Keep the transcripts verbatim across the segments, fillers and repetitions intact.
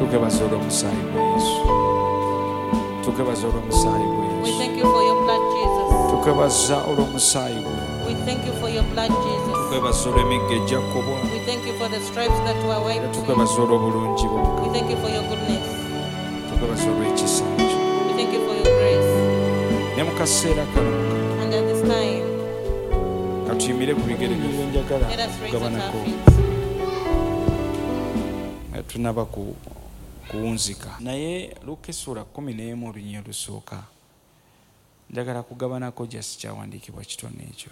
tukebaza olw'omusaayi gwa Yesu. Tukebaza olw'omusaayi gwa Yesu. We thank you for your blood, Jesus. Tukebaza olw'omusaayi gwa. We thank you for your blood, Jesus. Tukebaza olw'emigga ejja kubwa. We thank you for the stripes that were wiped. Tukebaza olw'obulungi bwo. We thank you for your goodness. Tukebaza olw'ekisa kyo. We thank you for your grace. Ne mu kaseera kano And at this time, katuyimire ku bigere byo njagala let us raise up our kugabanako. feet. Tunaba ku kuwunzika naye Luka essula kumi n'emu olunyiriri olusooka njagala kugabanako just kyawandiikibwa kitone ekyo.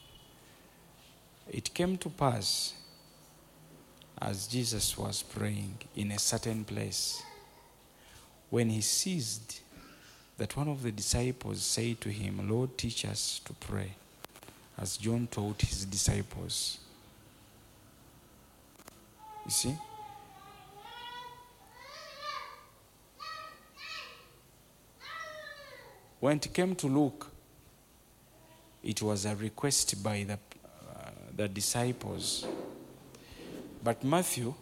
It came to pass as Jesus was praying in a certain place when he ceased that one of the disciples said to him, Lord, teach us to pray as John taught his disciples. You see? When it came to Luke, it was a request by the, uh, the disciples. But Matthew,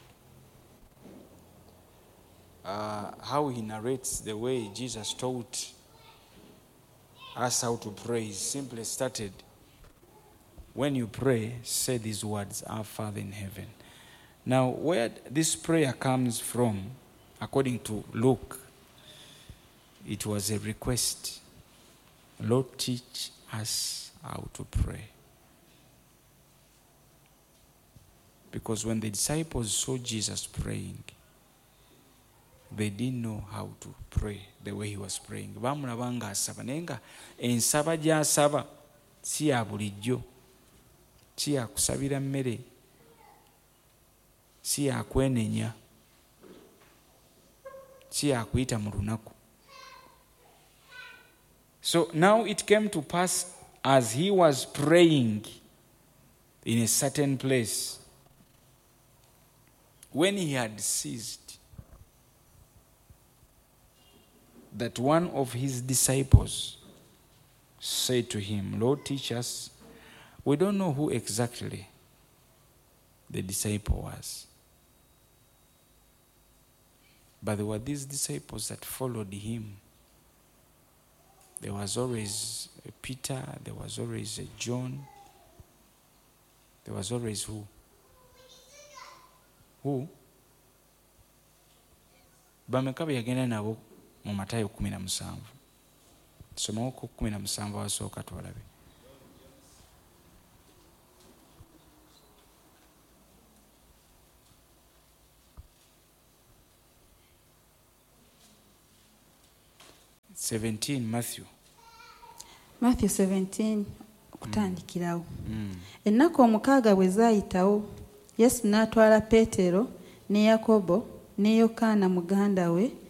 uh, how he narrates the way Jesus taught us how to pray, he simply started, when you pray, say these words, Our Father in heaven. Now, where this prayer comes from, according to Luke, it was a request. Lord, teach us how to pray. Because when the disciples saw Jesus praying, they didn't know how to pray the way he was praying. Bamulaba nga asaba naye nga ensaba gy'asaba si ya bulijjo, si ya kusabira mmere, si ya kwenenya, si ya kuyita mu lunaku. So now it came to pass as he was praying in a certain place, when he had ceased, that one of his disciples said to him, Lord, teach us. We don't know who exactly the disciple was, but there were these disciples that followed him. There was always a Peter, there was always a John, there was always who? Who? Bameka byagenda nabo mu Matayo kumi na musanvu. Somawo ku kumi na musanvu wasooka twalabe. seventeen Matthew. Matthew seventeen kutandikirawo. Mm. Ennaku omukaaga bwe zaayitawo, Yesu n'atwala Peetero ne Yakobo ne Yokaana muganda we